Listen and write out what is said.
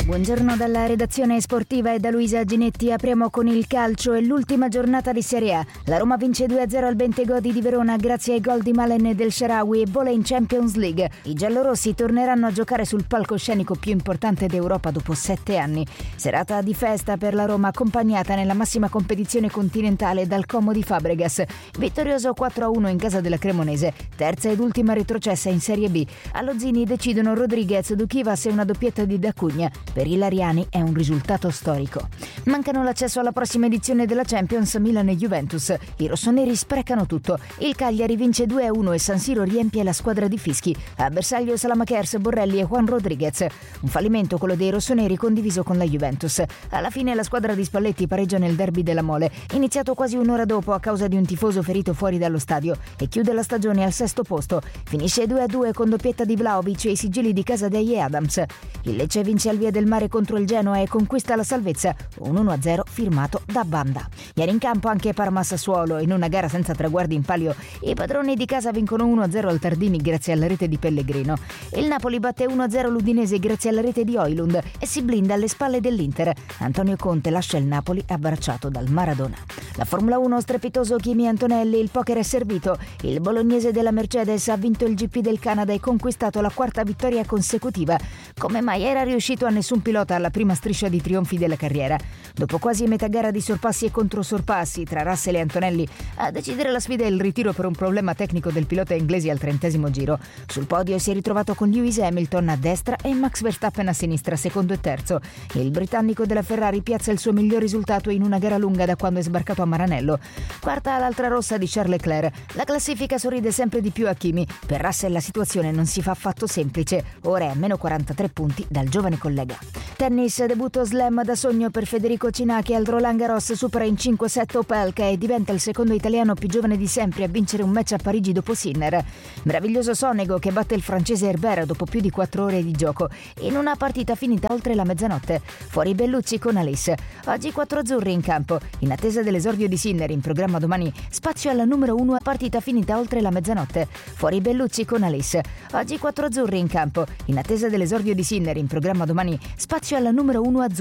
Buongiorno dalla redazione sportiva e da Luisa Ginetti. Apriamo con il calcio e l'ultima giornata di Serie A. La Roma vince 2-0 al Bentegodi di Verona grazie ai gol di Malen e del Shaarawy e vola in Champions League. I giallorossi torneranno a giocare sul palcoscenico più importante d'Europa dopo 7 anni. Serata di festa per la Roma accompagnata nella massima competizione continentale dal Como di Fabregas. Vittorioso 4-1 in casa della Cremonese, terza ed ultima retrocessa in Serie B. Allo Zini decidono Rodriguez, Duchivas e una doppietta di Dacugna. Per i Lariani è un risultato storico. Mancano l'accesso alla prossima edizione della Champions Milan e Juventus. I rossoneri sprecano tutto. Il Cagliari vince 2-1 e San Siro riempie la squadra di fischi. A bersaglio Salamakers, Borrelli e Juan Rodriguez. Un fallimento quello dei rossoneri condiviso con la Juventus. Alla fine la squadra di Spalletti pareggia nel derby della Mole, iniziato quasi un'ora dopo a causa di un tifoso ferito fuori dallo stadio, e chiude la stagione al 6º posto. Finisce 2-2 con doppietta di Vlahovic e i sigilli di Casadei e Adams. Il Lecce vince al Via del Mare contro il Genoa e conquista la salvezza, un 1-0 firmato da Banda. Ieri in campo anche Parma-Sassuolo. In una gara senza traguardi in palio, i padroni di casa vincono 1-0 al Tardini grazie alla rete di Pellegrino. Il Napoli batte 1-0 l'Udinese grazie alla rete di Højlund e si blinda alle spalle dell'Inter. Antonio Conte lascia il Napoli abbracciato dal Maradona. La Formula 1, strepitoso Kimi Antonelli, il poker è servito. Il bolognese della Mercedes ha vinto il GP del Canada e conquistato la 4ª vittoria consecutiva. Come mai era riuscito a nessun pilota alla prima striscia di trionfi della carriera? Dopo quasi metà gara di sorpassi e controsorpassi tra Russell e Antonelli, a decidere la sfida è il ritiro per un problema tecnico del pilota inglese al 30° giro. Sul podio si è ritrovato con Lewis Hamilton a destra e Max Verstappen a sinistra, secondo e terzo. Il britannico della Ferrari piazza il suo miglior risultato in una gara lunga da quando è sbarcato a Maranello. Quarta l'altra rossa di Charles Leclerc. La classifica sorride sempre di più a Kimi. Per Russell la situazione non si fa affatto semplice. Ora è a meno 43 punti dal giovane collega. Tennis, debutto slam da sogno per Federico Cina, che al Roland Garros supera in 5-7 Opelka e diventa il secondo italiano più giovane di sempre a vincere un match a Parigi dopo Sinner. Meraviglioso Sonego che batte il francese Herbert dopo più di 4 ore di gioco in una partita finita oltre la mezzanotte. Fuori Bellucci con Alice. Oggi 4 azzurri in campo. In attesa dell'esordio di Sinner in programma domani, spazio alla numero 1 a partita finita oltre la mezzanotte. Fuori Bellucci con Alice. Oggi 4 azzurri in campo. In attesa dell'esordio di Sinner in programma domani, spazio alla numero 1 azzurri.